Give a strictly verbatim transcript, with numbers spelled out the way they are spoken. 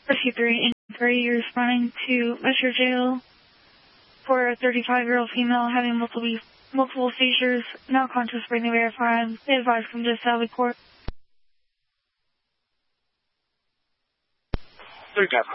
Rescue three, in three, you're responding to Metro Jail for a thirty-five-year-old female having multiple multiple seizures, not conscious, brain verified. They advised from the Sally Court. thirty-five